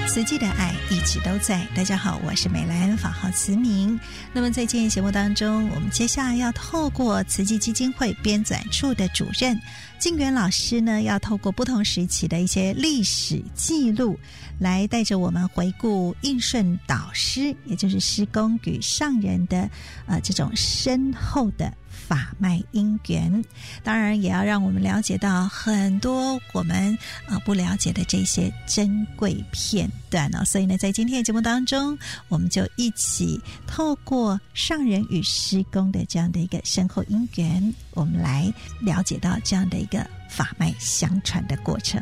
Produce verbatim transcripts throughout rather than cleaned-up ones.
慈济的爱一直都在。大家好，我是美兰，法号慈明。那么在今天节目当中，我们接下来要透过慈济基金会编纂处的主任静源老师呢，要透过不同时期的一些历史记录，来带着我们回顾应顺导师，也就是师公与上人的呃这种深厚的法脉因缘，当然也要让我们了解到很多我们呃不了解的这些珍贵片段哦。所以呢，在今天的节目当中，我们就一起透过上人与师公的这样的一个深厚因缘，我们来了解到这样的一个法脉相传的过程。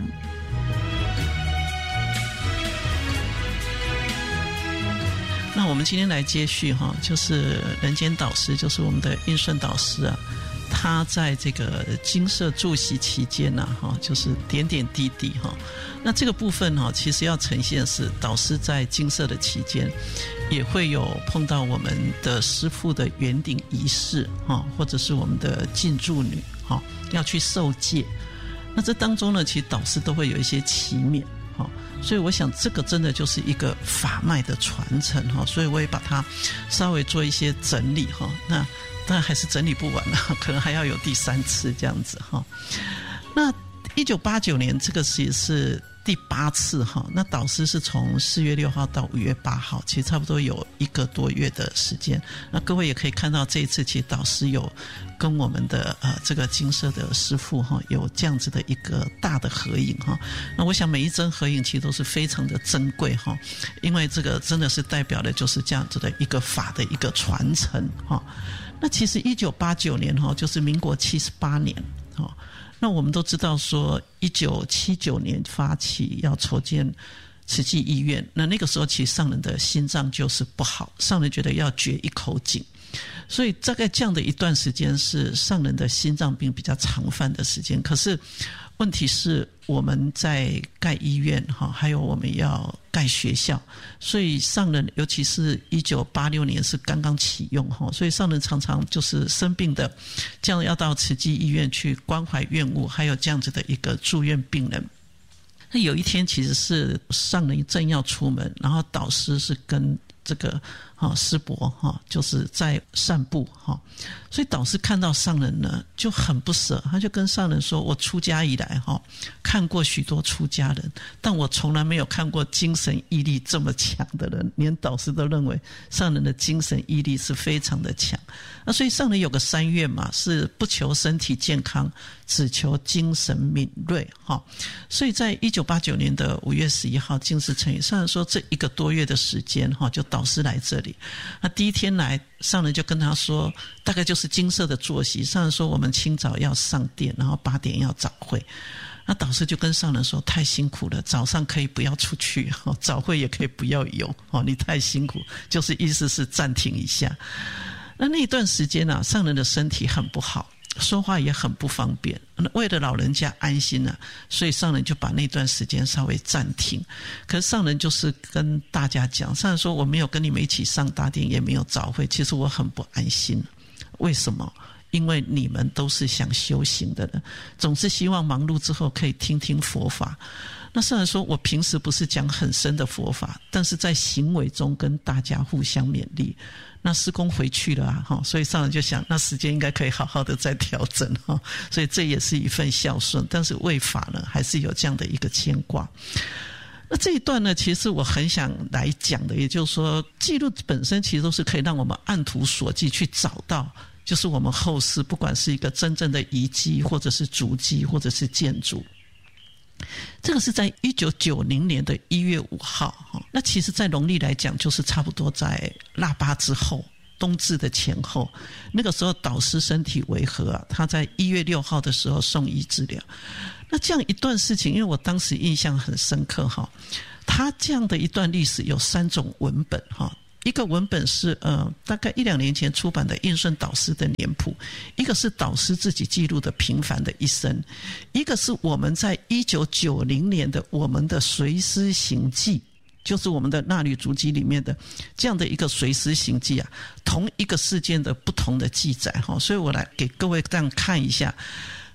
那我们今天来接续哈，就是人间导师，就是我们的应顺导师啊，他在这个精舍住习期间呐，哈，就是点点滴滴哈。那这个部分哈，其实要呈现是导师在精舍的期间，也会有碰到我们的师父的圆顶仪式哈，或者是我们的进驻女哈，要去受戒。那这当中呢，其实导师都会有一些祈勉。所以我想这个真的就是一个法脉的传承哈，所以我也把它稍微做一些整理哈。那当然还是整理不完了，可能还要有第三次这样子哈。那一九八九年这个其实是第八次哈，那导师是从四月六号到五月八号，其实差不多有一个多月的时间。那各位也可以看到这一次其实导师有跟我们的呃这个精舍的师父哈有这样子的一个大的合影哈。那我想每一张合影其实都是非常的珍贵哈，因为这个真的是代表的就是这样子的一个法的一个传承哈。那其实一九八九年哈就是民国七十八年哈。那我们都知道说一九七九年发起要筹建慈济医院，那那个时候其实上人的心脏就是不好，上人觉得要掘一口井，所以大概这样的一段时间是上人的心脏病比较常犯的时间。可是问题是我们在盖医院哈，还有我们要盖学校，所以上人尤其是一九八六年是刚刚启用哈，所以上人常常就是生病的，这样要到慈济医院去关怀院务，还有这样子的一个住院病人。那有一天其实是上人正要出门，然后导师是跟这个哈师伯哈就是在散步哈，所以导师看到上人呢就很不舍，他就跟上人说：“我出家以来哈，看过许多出家人，但我从来没有看过精神毅力这么强的人。”连导师都认为上人的精神毅力是非常的强。那所以上人有个三愿嘛，是不求身体健康，只求精神敏锐哈。所以在一九八九年的五月十一号净世成语，上人说这一个多月的时间哈，就导师来这里。那第一天来，上人就跟他说，大概就是精舍的作息。上人说我们清早要上殿，然后八点要早会。那导师就跟上人说，太辛苦了，早上可以不要出去，早会也可以不要有，你太辛苦，就是意思是暂停一下。那那一段时间啊，上人的身体很不好，说话也很不方便，为了老人家安心啊，所以上人就把那段时间稍微暂停。可是上人就是跟大家讲，上人说我没有跟你们一起上大殿，也没有早会，其实我很不安心。为什么？因为你们都是想修行的人，总是希望忙碌之后可以听听佛法。那上人说我平时不是讲很深的佛法，但是在行为中跟大家互相勉励。那师公回去了啊，所以上人就想那时间应该可以好好的再调整，所以这也是一份孝顺，但是为法呢还是有这样的一个牵挂。那这一段呢，其实我很想来讲的，也就是说记录本身其实都是可以让我们按图索骥去找到，就是我们后世不管是一个真正的遗迹，或者是足迹，或者是建筑。这个是在一九九零年的一月五号，那其实在农历来讲就是差不多在腊八之后，冬至的前后。那个时候导师身体违和啊，他在一月六号的时候送医治疗。那这样一段事情，因为我当时印象很深刻哈，他这样的一段历史有三种文本哈。一个文本是呃大概一两年前出版的应顺导师的年谱，一个是导师自己记录的平凡的一生，一个是我们在一九九零年的我们的随师行记，就是我们的纳履足迹里面的这样的一个随师行记啊，同一个事件的不同的记载哈，所以我来给各位这样看一下。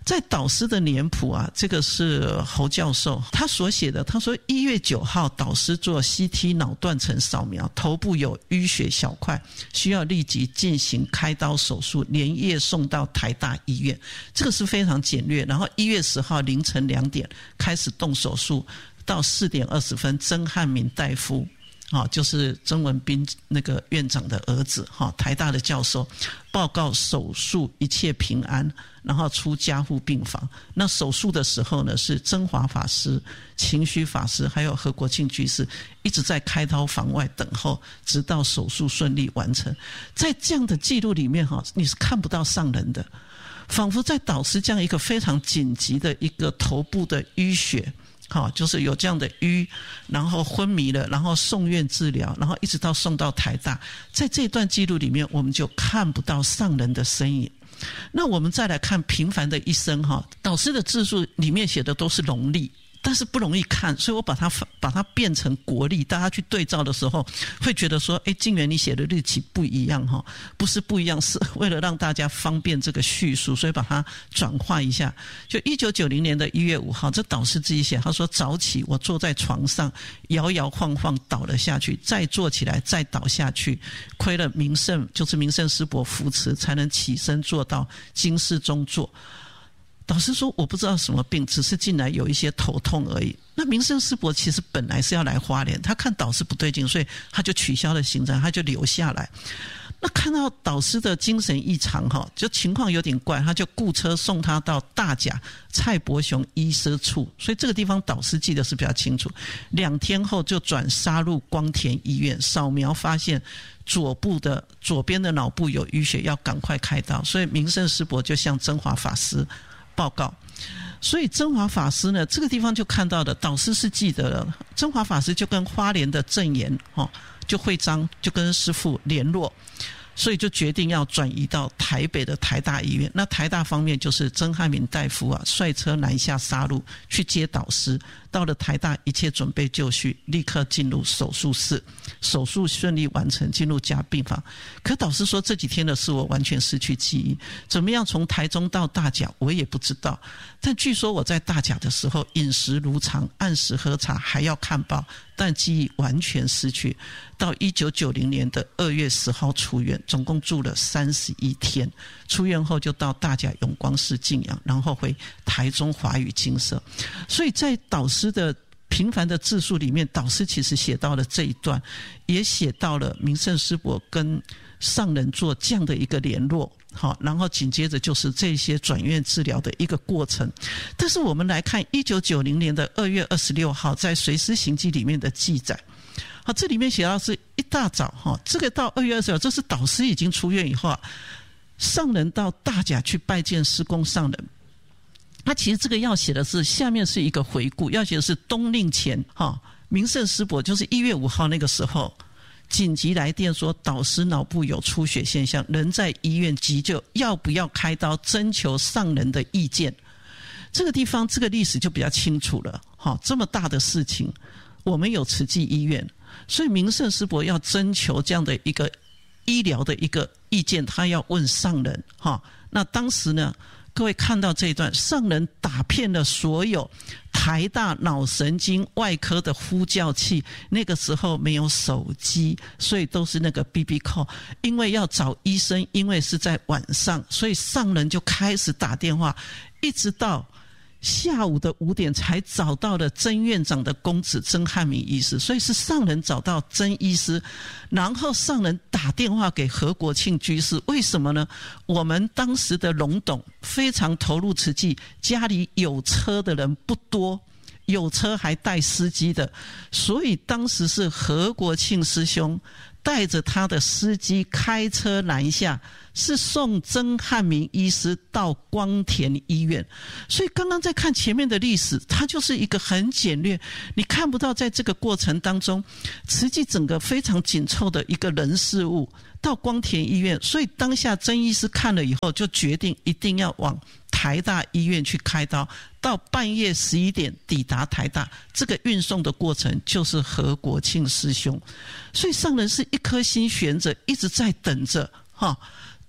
在导师的年谱啊，这个是侯教授他所写的，他说一月九号导师做 C T 脑断层扫描，头部有淤血小块，需要立即进行开刀手术，连夜送到台大医院，这个是非常简略。然后一月十号凌晨两点开始动手术，到四点二十分曾汉明大夫啊，就是曾文彬那个院长的儿子哈，台大的教授报告手术一切平安，然后出加护病房。那手术的时候呢，是曾华法师、勤虚法师还有何国庆居士一直在开刀房外等候，直到手术顺利完成。在这样的记录里面哈，你是看不到上人的，仿佛在导师这样一个非常紧急的一个头部的淤血。好，就是有这样的淤，然后昏迷了，然后送院治疗，然后一直到送到台大，在这段记录里面，我们就看不到上人的身影。那我们再来看平凡的一生哈，导师的自述里面写的都是农历，但是不容易看，所以我把它把它变成国历，大家去对照的时候会觉得说，哎，静原你写的日期不一样哈，不是不一样，是为了让大家方便这个叙述，所以把它转化一下。就一九九零年的一月五号，这导师自己写，他说早起我坐在床上摇摇晃晃倒了下去，再坐起来再倒下去，亏了明圣就是明圣师伯扶持，才能起身坐到经室中坐。导师说我不知道什么病，只是进来有一些头痛而已。那明圣师伯其实本来是要来花莲，他看导师不对劲，所以他就取消了行程，他就留下来。那看到导师的精神异常就情况有点怪，他就雇车送他到大甲蔡伯雄医师处，所以这个地方导师记得是比较清楚。两天后就转杀入光田医院，扫描发现左部的左边的脑部有淤血，要赶快开刀，所以明圣师伯就向真华法师报告。所以真华法师呢，这个地方就看到的，导师是记得了。真华法师就跟花莲的正言哦，就会章就跟师父联络，所以就决定要转移到台北的台大医院。那台大方面就是曾汉明大夫啊，率车南下杀戮去接导师，到了台大一切准备就绪，立刻进入手术室，手术顺利完成，进入加病房。可导师说这几天的事我完全失去记忆，怎么样从台中到大甲我也不知道，但据说我在大甲的时候饮食如常，按时喝茶，还要看报，但记忆完全失去。到一九九零年的二月十号出院，总共住了三十一天。出院后就到大甲永光寺静养，然后回台中华语精舍。所以在导师的平凡的自述里面，导师其实写到了这一段，也写到了明圣师伯跟上人做这样的一个联络。好，然后紧接着就是这些转院治疗的一个过程。但是我们来看一九九零年的二月二十六号在随师行记里面的记载。好，这里面写到是一大早哈，这个到二月二十六，这是导师已经出院以后啊，上人到大甲去拜见师公上人。他其实这个要写的是下面是一个回顾，要写的是冬令前哈，明圣师伯就是一月五号那个时候紧急来电说导师脑部有出血现象，人在医院急救，要不要开刀，征求上人的意见。这个地方这个历史就比较清楚了哈，这么大的事情，我们有慈济医院，所以明圣师伯要征求这样的一个医疗的一个意见，他要问上人哈。那当时呢，各位看到这一段，上人打遍了所有台大脑神经外科的呼叫器，那个时候没有手机，所以都是那个 B B call， 因为要找医生，因为是在晚上，所以上人就开始打电话，一直到下午的五点才找到了曾院长的公子曾汉明医师，所以是上人找到曾医师，然后上人打电话给何国庆居士。为什么呢？我们当时的龙董非常投入慈济，家里有车的人不多，有车还带司机的，所以当时是何国庆师兄带着他的司机开车南下，是送曾汉明医师到光田医院。所以刚刚在看前面的历史，它就是一个很简略，你看不到在这个过程当中慈济整个非常紧凑的一个人事物到光田医院。所以当下曾医师看了以后就决定一定要往台大医院去开刀，到半夜十一点抵达台大，这个运送的过程就是何国庆师兄。所以上人是一颗心悬着，一直在等着哈，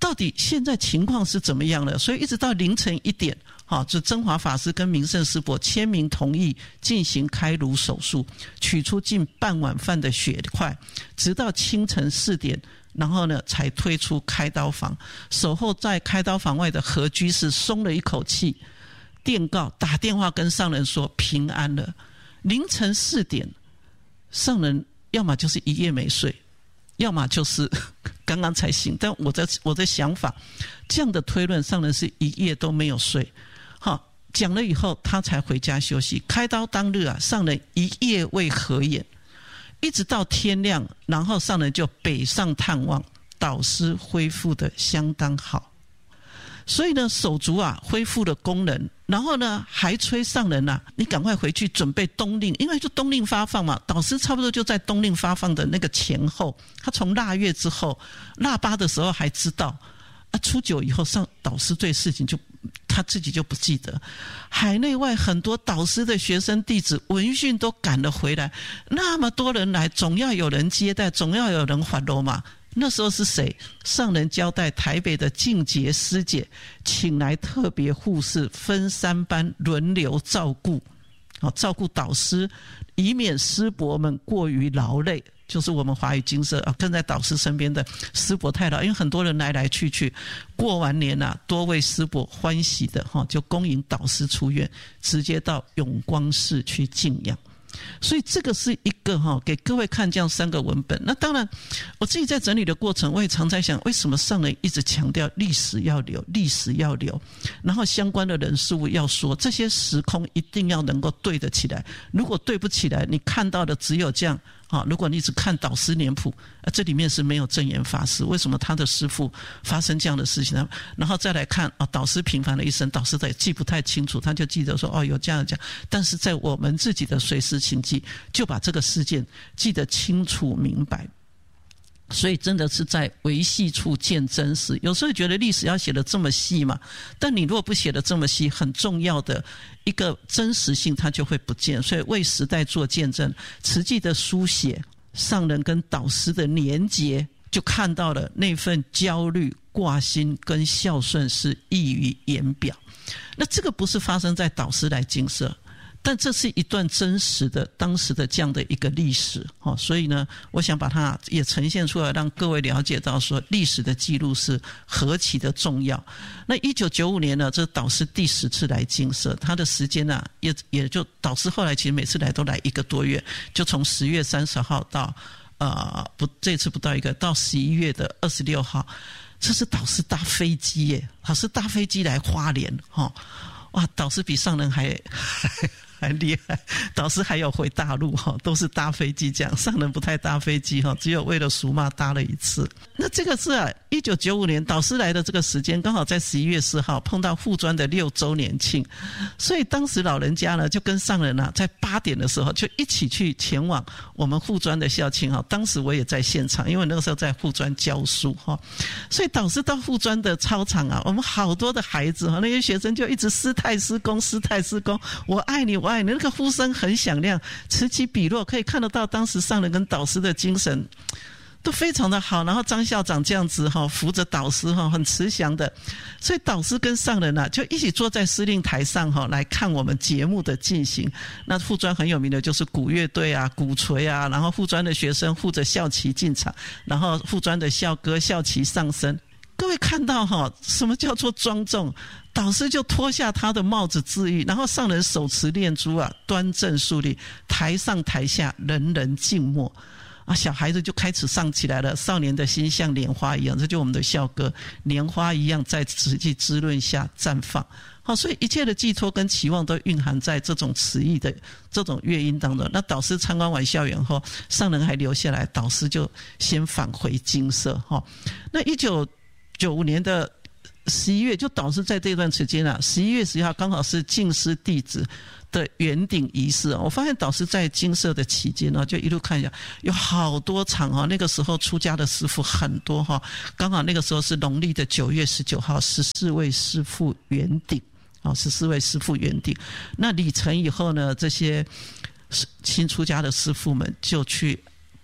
到底现在情况是怎么样的？所以一直到凌晨一点，好，就真华法师跟明圣师伯签名同意进行开颅手术，取出近半碗饭的血块，直到清晨四点，然后呢才推出开刀房。守候在开刀房外的何居士松了一口气，电告打电话跟上人说平安了。凌晨四点，上人要么就是一夜没睡，要么就是刚刚才醒。但我的我的想法，这样的推论，上人是一夜都没有睡。好，讲了以后，他才回家休息。开刀当日啊，上人一夜未合眼，一直到天亮，然后上人就北上探望，导师恢复的相当好。所以呢，手足啊恢复了功能，然后呢还催上人啊，你赶快回去准备冬令，因为就冬令发放嘛，导师差不多就在冬令发放的那个前后，他从腊月之后，腊八的时候还知道，啊初九以后上导师对事情就他自己就不记得。海内外很多导师的学生弟子闻讯都赶了回来，那么多人来，总要有人接待，总要有人还楼嘛。那时候是谁？上人交代台北的静洁师姐请来特别护士，分三班轮流照顾，照顾导师，以免师伯们过于劳累。就是我们华语精舍跟在导师身边的师伯太劳，因为很多人来来去去，过完年啊，多位师伯欢喜的就恭迎导师出院，直接到永光寺去静养。所以这个是一个哈，给各位看这样三个文本。那当然我自己在整理的过程，我也常在想，为什么上人一直强调历史要留，历史要留，然后相关的人事物要说，这些时空一定要能够对得起来。如果对不起来，你看到的只有这样啊，如果你只看导师年谱，这里面是没有证严法师，为什么他的师父发生这样的事情呢？然后再来看啊，导师平凡的一生，导师也记不太清楚，他就记得说哦有这样这样，但是在我们自己的随时情记，就把这个事件记得清楚明白。所以真的是在维系处见真实。有时候觉得历史要写得这么细嘛，但你如果不写得这么细，很重要的一个真实性它就会不见。所以为时代做见证，慈济的书写上人跟导师的连结，就看到了那份焦虑、挂心跟孝顺是溢于言表。那这个不是发生在导师来精舍，但这是一段真实的当时的这样的一个历史，所以呢我想把它也呈现出来，让各位了解到说历史的记录是何其的重要。那一九九五年呢，这导师第十次来精舍，他的时间啊也也就导师后来其实每次来都来一个多月，就从十月三十号到呃不这次不到一个到十一月的二十六号，这是导师搭飞机耶，导师搭飞机来花莲哈，哇，导师比上人还还还厉害，导师还有回大陆哈，都是搭飞机这样，上人不太搭飞机哈，只有为了赎骂搭了一次。那这个是啊，一九九五年导师来的这个时间，刚好在十一月四号碰到护专的六周年庆，所以当时老人家呢就跟上人啊，在八点的时候就一起去前往我们护专的校庆哈。当时我也在现场，因为那个时候在护专教书哈，所以导师到护专的操场啊，我们好多的孩子哈，那些学生就一直师太师公，师太师公，我爱你，我爱你，那个呼声很响亮，此起彼落，可以看得到当时上人跟导师的精神都非常的好。然后张校长这样子哈扶着导师哈，很慈祥的，所以导师跟上人啊就一起坐在司令台上哈来看我们节目的进行。那护专很有名的就是鼓乐队啊、鼓槌啊，然后护专的学生护着校旗进场，然后护专的校歌、校旗上升。各位看到哈，什么叫做庄重？导师就脱下他的帽子自喻，然后上人手持念珠啊，端正肃立，台上台下人人静默啊，小孩子就开始上起来了。少年的心像莲花一样，这就是我们的校歌，莲花一样在慈济滋润下绽放。好，所以一切的寄托跟期望都蕴含在这种词意的这种乐音当中。那导师参观完校园后，上人还留下来，导师就先返回精舍哈。那一九九五年的十一月，就导师在这段时间啊，十一月十一号刚好是敬师弟子的圆顶仪式。我发现导师在精舍的期间呢，就一路看一下，有好多场哈。那个时候出家的师父很多哈，刚好那个时候是农历的九月十九号，十四位师父圆顶啊，十四位师父圆顶。那礼成以后呢，这些新出家的师父们就去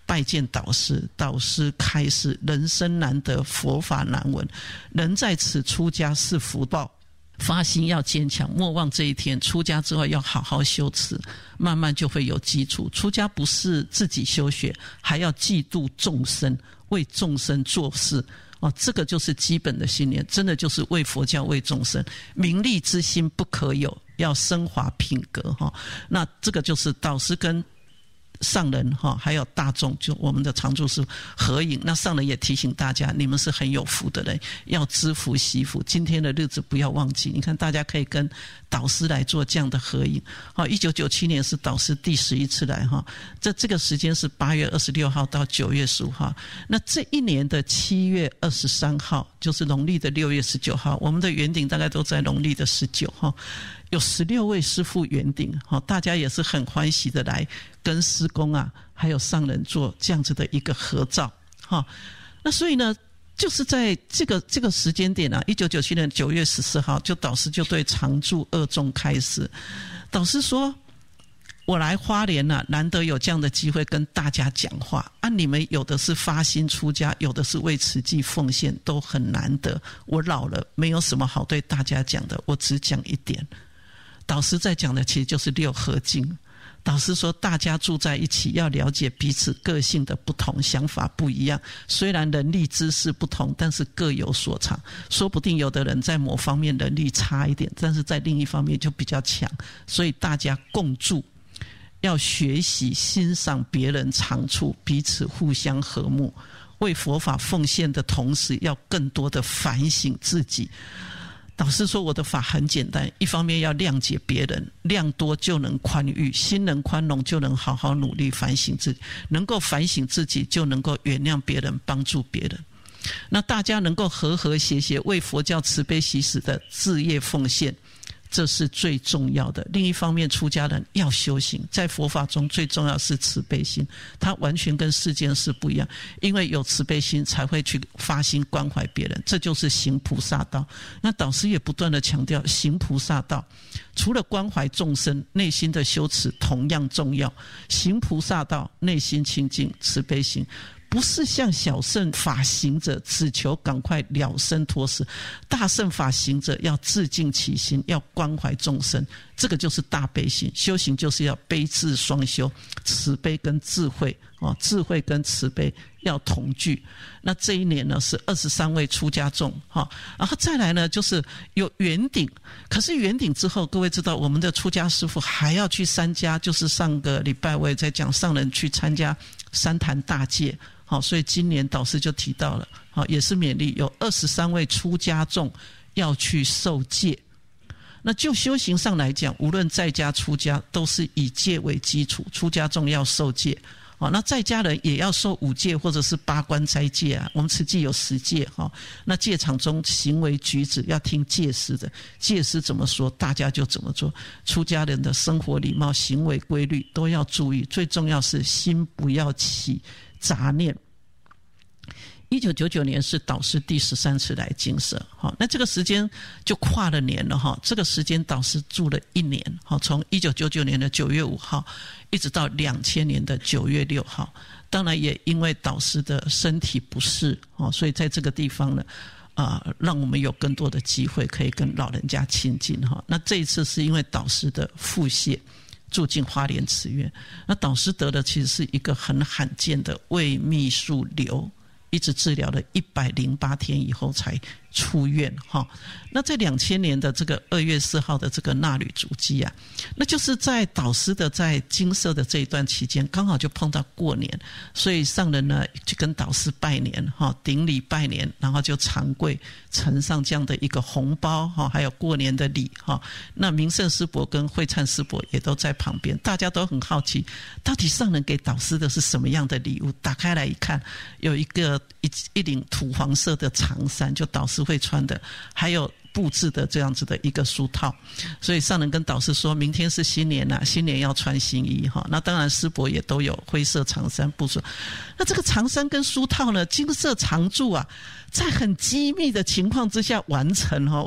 拜见导师，导师开示人生难得，佛法难闻，人在此出家是福报，发心要坚强，莫忘这一天。出家之后要好好修持，慢慢就会有基础。出家不是自己修学，还要嫉妒众生，为众生做事。哦，这个就是基本的信念，真的就是为佛教为众生，名利之心不可有，要升华品格哈。那这个就是导师跟上人哈，还有大众，就我们的常住师合影。那上人也提醒大家，你们是很有福的人，要知福惜福，今天的日子不要忘记。你看，大家可以跟导师来做这样的合影。好，一九九七年是导师第十一次来哈，这这个时间是八月二十六号到九月十五号。那这一年的七月二十三号，就是农历的六月十九号，我们的圆顶大概都在农历的十九号。有十六位师父圆顶，大家也是很欢喜的来跟师公啊还有上人做这样子的一个合照。那所以呢，就是在这个这个时间点啊，一九九七年九月十四号，就导师就对常住二众开示。导师说，我来花莲啊，难得有这样的机会跟大家讲话啊！你们有的是发心出家，有的是为慈济奉献，都很难得。我老了，没有什么好对大家讲的，我只讲一点。导师在讲的其实就是六合敬。导师说，大家住在一起，要了解彼此个性的不同，想法不一样。虽然能力知识不同，但是各有所长。说不定有的人在某方面能力差一点，但是在另一方面就比较强。所以大家共住，要学习欣赏别人长处，彼此互相和睦。为佛法奉献的同时，要更多的反省自己。导师说，我的法很简单，一方面要谅解别人，量多就能宽裕，心能宽容就能好好努力反省自己，能够反省自己就能够原谅别人，帮助别人。那大家能够和和谐谐为佛教慈悲喜舍的志业奉献，这是最重要的。另一方面，出家人要修行，在佛法中最重要是慈悲心，它完全跟世间事不一样，因为有慈悲心才会去发心关怀别人，这就是行菩萨道。那导师也不断的强调，行菩萨道除了关怀众生，内心的修持同样重要。行菩萨道，内心清净，慈悲心，不是像小乘法行者只求赶快了生脱死，大乘法行者要自净其心，要关怀众生，这个就是大悲心。修行就是要悲智双修，慈悲跟智慧、哦、智慧跟慈悲要同具。那这一年呢是二十三位出家众、哦、然后再来呢就是有圆顶。可是圆顶之后，各位知道我们的出家师父还要去参加，就是上个礼拜我也在讲，上人去参加三坛大戒。好，所以今年导师就提到了，好，也是勉励有二十三位出家众要去受戒。那就修行上来讲，无论在家出家，都是以戒为基础。出家众要受戒，好，那在家人也要受五戒或者是八关斋戒啊。我们慈济有十戒，哈，那戒场中行为举止要听戒师的，戒师怎么说，大家就怎么做。出家人的生活礼貌、行为规律都要注意，最重要是心不要起杂念。一九九九年是导师第十三次来精舍，那这个时间就跨了年了。这个时间导师住了一年，从一九九九年的九月五号一直到两千年的九月六号。当然也因为导师的身体不适，所以在这个地方呢呃，让我们有更多的机会可以跟老人家亲近。那这一次是因为导师的腹泻住进花莲慈院，那导师得的其实是一个很罕见的胃泌素瘤，一直治疗了一百零八天以后才出院。那在两千年的这个二月四号的这个纳履足迹啊，那就是在导师的在精舍的这一段期间，刚好就碰到过年，所以上人呢就跟导师拜年，顶礼拜年，然后就长跪呈上这样的一个红包，还有过年的礼。那明胜师伯跟慧灿师伯也都在旁边，大家都很好奇，到底上人给导师的是什么样的礼物？打开来一看，有一个一一领土黄色的长衫，就导师会穿的，还有布置的这样子的一个书套。所以上人跟导师说，明天是新年啊，新年要穿新衣。那当然师伯也都有灰色长衫布置。那这个长衫跟书套呢，精舍常住啊，在很机密的情况之下完成。